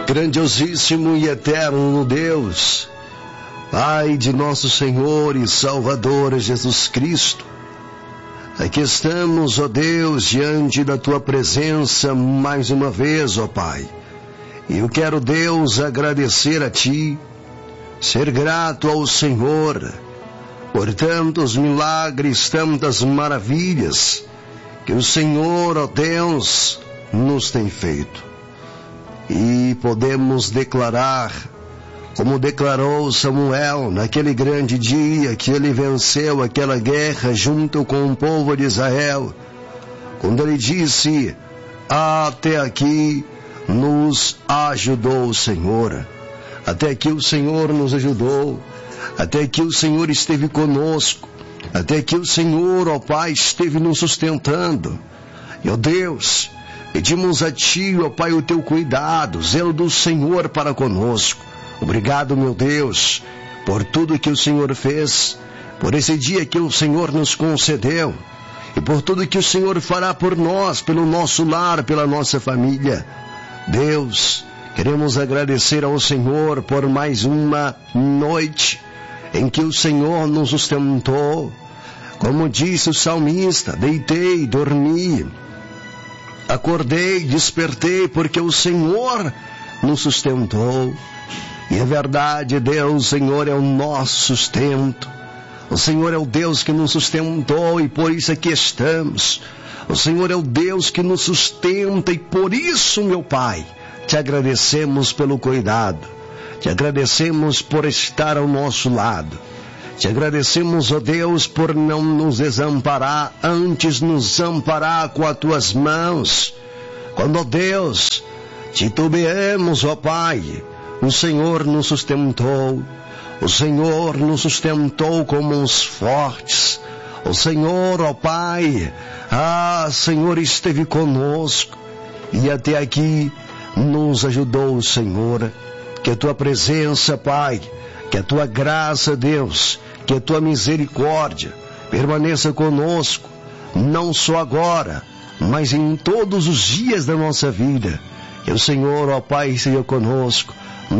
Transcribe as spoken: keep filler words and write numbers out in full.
Grandiosíssimo e eterno Deus, Pai de nosso Senhor e Salvador Jesus Cristo, aqui estamos, ó Deus, diante da Tua presença mais uma vez, ó Pai. E eu quero, Deus, agradecer a Ti, ser grato ao Senhor por tantos milagres, tantas maravilhas que o Senhor, ó Deus, nos tem feito. E podemos declarar, como declarou Samuel naquele grande dia que ele venceu aquela guerra junto com o povo de Israel, quando ele disse: até aqui nos ajudou o Senhor, até aqui o Senhor nos ajudou, até aqui o Senhor esteve conosco, até aqui o Senhor, ó Pai, esteve nos sustentando. E ó Deus, pedimos a Ti, ó Pai, o Teu cuidado, zelo do Senhor para conosco. Obrigado, meu Deus, por tudo que o Senhor fez, por esse dia que o Senhor nos concedeu, e por tudo que o Senhor fará por nós, pelo nosso lar, pela nossa família. Deus, queremos agradecer ao Senhor por mais uma noite em que o Senhor nos sustentou. Como disse o salmista, deitei, dormi, acordei, despertei, porque o Senhor nos sustentou. E é verdade, Deus, o Senhor é o nosso sustento. O Senhor é o Deus que nos sustentou e por isso aqui estamos. O Senhor é o Deus que nos sustenta e por isso, meu Pai, Te agradecemos pelo cuidado. Te agradecemos por estar ao nosso lado. Te agradecemos, ó Deus, por não nos desamparar, antes nos amparar com as Tuas mãos. Quando, ó Deus, titubeamos, ó Pai, o Senhor nos sustentou. O Senhor nos sustentou como os fortes. O Senhor, ó Pai, ah, Senhor, esteve conosco. E até aqui nos ajudou o Senhor. Que a Tua presença, Pai, que a Tua graça, Deus, que a Tua misericórdia permaneça conosco, não só agora, mas em todos os dias da nossa vida. Que o Senhor, ó Pai, seja conosco.